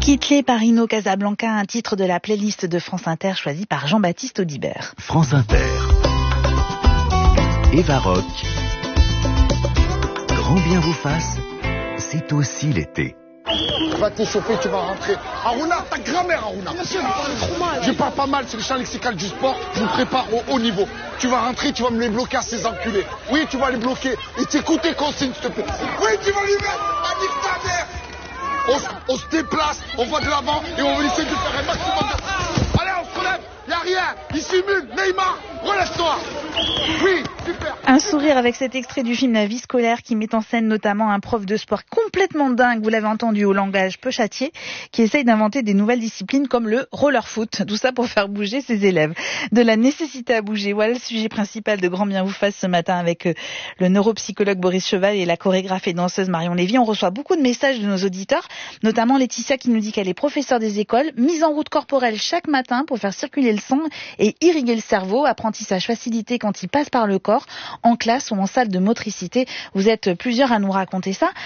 Kittelé par Ino Casablanca, un titre de la playlist de France Inter choisi par Jean-Baptiste Audibert. France Inter. Eva Rock. Grand bien vous fasse, c'est aussi l'été. Tu vas t'échauffer, tu vas rentrer. Aruna, ta grand-mère, Aruna. Je parle pas mal, c'est le champ lexical du sport. Je vous prépare au haut niveau. Tu vas rentrer, tu vas me les bloquer à ces enculés. Oui, tu vas les bloquer. Et t'écoutes tes consignes, s'il te plaît. Oui, tu vas lui mettre la nique ta mère. On se déplace, on va de l'avant et on va essayer de faire un maximum de... Allez, on se relève. Y'a rien. Il simule. Neymar, relève-toi. Oui, super. Un sourire avec cet extrait du film La vie scolaire qui met en scène notamment un prof de sport complètement dingue, vous l'avez entendu, au langage peu châtié, qui essaye d'inventer des nouvelles disciplines comme le roller foot. Tout ça pour faire bouger ses élèves. De la nécessité à bouger. Voilà le sujet principal de Grand bien vous fasse ce matin avec le neuropsychologue Boris Cheval et la chorégraphe et danseuse Marion Lévy. On reçoit beaucoup de messages de nos auditeurs, notamment Laetitia qui nous dit qu'elle est professeure des écoles, mise en route corporelle chaque matin pour faire circuler le sang et irriguer le cerveau, apprentissage facilité quand il passe par le corps, en classe ou en salle de motricité. Vous êtes plusieurs à nous raconter ça.